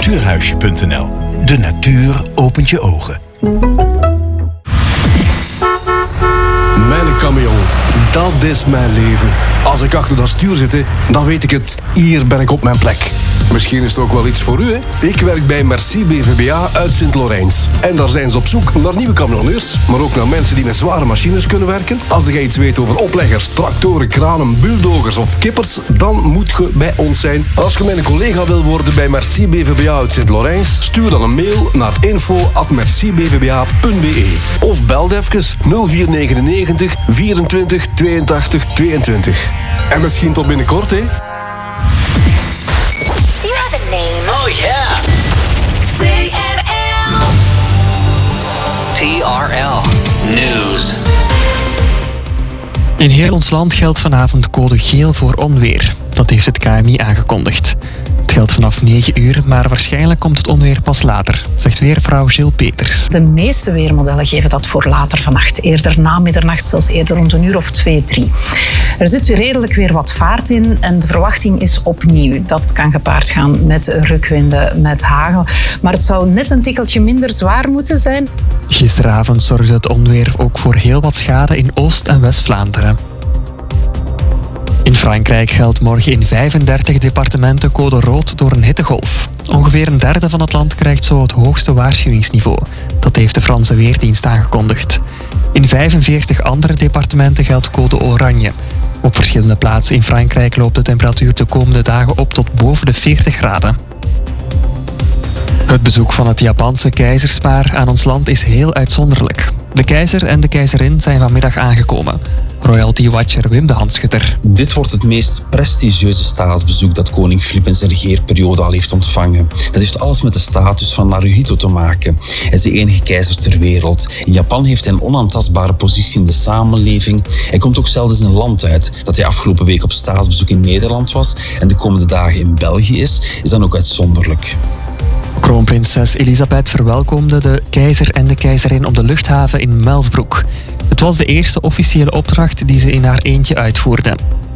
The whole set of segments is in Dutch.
Natuurhuisje.nl. De natuur opent je ogen. Mijn camion, dat is mijn leven. Als ik achter dat stuur zit, dan weet ik het. Hier ben ik op mijn plek. Misschien is het ook wel iets voor u, hè? Ik werk bij Merci BVBA uit Sint-Lorijns. En daar zijn ze op zoek naar nieuwe camionneurs, maar ook naar mensen die met zware machines kunnen werken. Als je iets weet over opleggers, tractoren, kranen, bulldozers of kippers, dan moet je bij ons zijn. Als je mijn collega wil worden bij Merci BVBA uit Sint-Lorijns, stuur dan een mail naar info@mercibvba.be of bel even 0499 24 82 22. En misschien tot binnenkort, hè? Oh yeah! TRL News. In heel ons land geldt vanavond code geel voor onweer. Dat heeft het KMI aangekondigd. Het geldt vanaf 9 uur, maar waarschijnlijk komt het onweer pas later, zegt weervrouw Gilles Peters. De meeste weermodellen geven dat voor later vannacht. Eerder na middernacht, zelfs eerder rond een uur of 2, 3. Er zit redelijk weer wat vaart in en de verwachting is opnieuw dat het kan gepaard gaan met rukwinden, met hagel. Maar het zou net een tikkeltje minder zwaar moeten zijn. Gisteravond zorgde het onweer ook voor heel wat schade in Oost- en West-Vlaanderen. In Frankrijk geldt morgen in 35 departementen code rood door een hittegolf. Ongeveer een derde van het land krijgt zo het hoogste waarschuwingsniveau. Dat heeft de Franse Weerdienst aangekondigd. In 45 andere departementen geldt code oranje. Op verschillende plaatsen in Frankrijk loopt de temperatuur de komende dagen op tot boven de 40 graden. Het bezoek van het Japanse keizerspaar aan ons land is heel uitzonderlijk. De keizer en de keizerin zijn vanmiddag aangekomen. Royalty Watcher Wim de Handschutter. Dit wordt het meest prestigieuze staatsbezoek dat koning Filip in zijn regeerperiode al heeft ontvangen. Dat heeft alles met de status van Naruhito te maken. Hij is de enige keizer ter wereld. In Japan heeft hij een onaantastbare positie in de samenleving. Hij komt ook zelden in een land uit. Dat hij afgelopen week op staatsbezoek in Nederland was en de komende dagen in België is dan ook uitzonderlijk. Kroonprinses Elisabeth verwelkomde de keizer en de keizerin op de luchthaven in Melsbroek. Het was de eerste officiële opdracht die ze in haar eentje uitvoerde.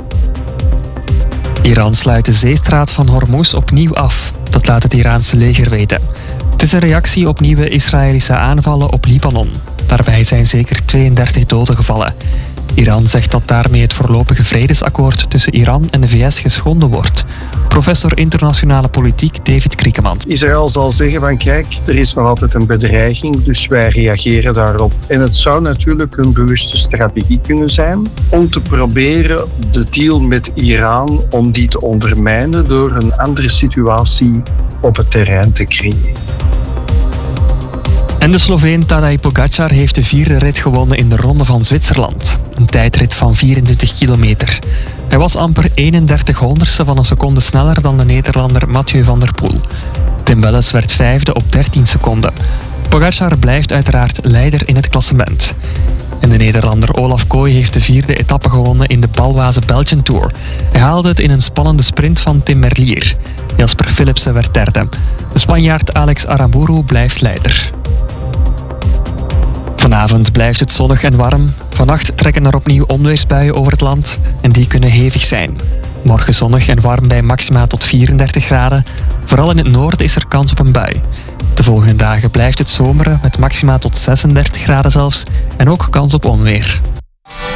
Iran sluit de zeestraat van Hormuz opnieuw af. Dat laat het Iraanse leger weten. Het is een reactie op nieuwe Israëlische aanvallen op Libanon. Daarbij zijn zeker 32 doden gevallen. Iran zegt dat daarmee het voorlopige vredesakkoord tussen Iran en de VS geschonden wordt. Professor internationale politiek David Kriekemans. Israël zal zeggen van kijk, er is nog altijd een bedreiging, dus wij reageren daarop. En het zou natuurlijk een bewuste strategie kunnen zijn om te proberen de deal met Iran, om die te ondermijnen door een andere situatie op het terrein te creëren. En de Sloveen Tadej Pogačar heeft de 4e rit gewonnen in de Ronde van Zwitserland. Een tijdrit van 24 kilometer. Hij was amper 31/100ste van een seconde sneller dan de Nederlander Mathieu van der Poel. Tim Welles werd 5e op 13 seconden. Pogačar blijft uiteraard leider in het klassement. En de Nederlander Olaf Kooi heeft de 4e etappe gewonnen in de Balwaze Belgian Tour. Hij haalde het in een spannende sprint van Tim Merlier. Jasper Philipsen werd 3e. De Spanjaard Alex Aramburu blijft leider. Vanavond blijft het zonnig en warm. Vannacht trekken er opnieuw onweersbuien over het land en die kunnen hevig zijn. Morgen zonnig en warm bij maxima tot 34 graden. Vooral in het noorden is er kans op een bui. De volgende dagen blijft het zomeren met maxima tot 36 graden zelfs en ook kans op onweer.